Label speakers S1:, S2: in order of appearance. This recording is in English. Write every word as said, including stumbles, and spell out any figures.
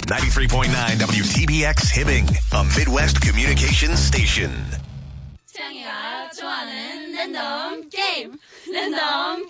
S1: ninety-three point nine W T B X Hibbing, a Midwest communications station.
S2: 태양이가 좋아하는 랜덤 게임. 랜덤